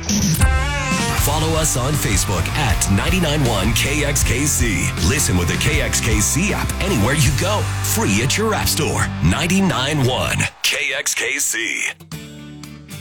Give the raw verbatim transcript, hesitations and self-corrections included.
Follow us on Facebook at ninety-nine point one K X K C. Listen with the K X K C app anywhere you go. Free at your app store. ninety-nine point one K X K C.